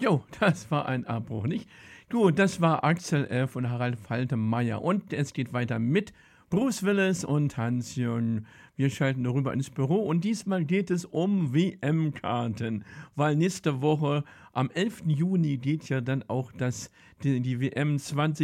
Jo, das war ein Abbruch, nicht? Gut, das war Axel F. und Harald Faltermeier. Und es geht weiter mit Bruce Willis und Hans-Jürgen. Wir schalten rüber ins Büro und diesmal geht es um WM-Karten, weil nächste Woche am 11. Juni geht ja dann auch die WM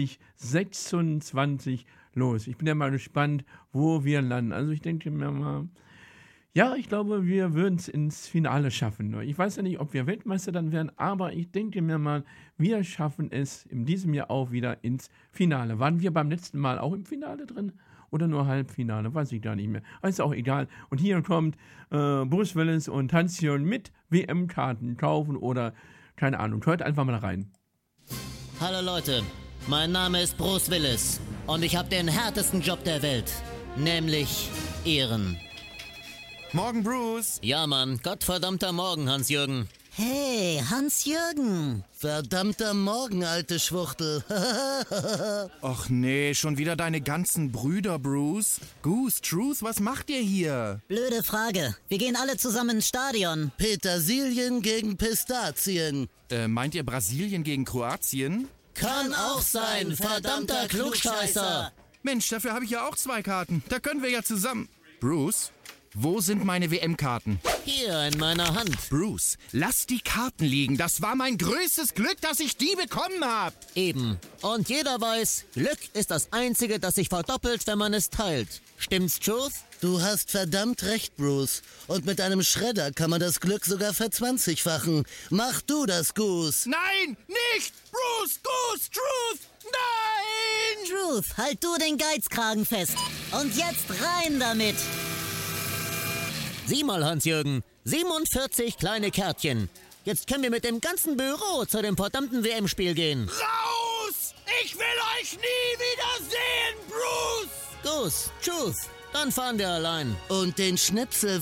2026 los. Ich bin ja mal gespannt, wo wir landen. Also ich denke mir mal, ja, ich glaube, wir würden es ins Finale schaffen. Ich weiß ja nicht, ob wir Weltmeister dann werden, aber ich denke mir mal, wir schaffen es in diesem Jahr auch wieder ins Finale. Waren wir beim letzten Mal auch im Finale drin? Oder nur Halbfinale? Weiß ich gar nicht mehr. Aber ist auch egal. Und hier kommt Bruce Willis und Hans-Jürgen mit WM-Karten kaufen oder keine Ahnung. Hört einfach mal rein. Hallo Leute, mein Name ist Bruce Willis und ich habe den härtesten Job der Welt, nämlich Ehren. Morgen, Bruce. Ja, Mann, gottverdammter Morgen, Hans-Jürgen. Hey, Hans-Jürgen. Verdammter Morgen, alte Schwuchtel. Och nee, schon wieder deine ganzen Brüder, Bruce. Goose, Truth, was macht ihr hier? Blöde Frage. Wir gehen alle zusammen ins Stadion. Petersilien gegen Pistazien. Meint ihr Brasilien gegen Kroatien? Kann auch sein, verdammter Klugscheißer. Mensch, dafür habe ich ja auch 2 Karten. Da können wir ja zusammen. Bruce, wo sind meine WM-Karten? Hier in meiner Hand. Bruce, lass die Karten liegen. Das war mein größtes Glück, dass ich die bekommen habe. Eben. Und jeder weiß, Glück ist das Einzige, das sich verdoppelt, wenn man es teilt. Stimmt's, Truth? Du hast verdammt recht, Bruce. Und mit einem Schredder kann man das Glück sogar verzwanzigfachen. Mach du das, Goose. Nein, nicht! Bruce, Goose, Truth! Nein! Truth, halt du den Geizkragen fest. Und jetzt rein damit. Sieh mal, Hans-Jürgen, 47 kleine Kärtchen. Jetzt können wir mit dem ganzen Büro zu dem verdammten WM-Spiel gehen. Raus! Ich will euch nie wiedersehen, Bruce! Goose, Truth, dann fahren wir allein. Und den Schnipsel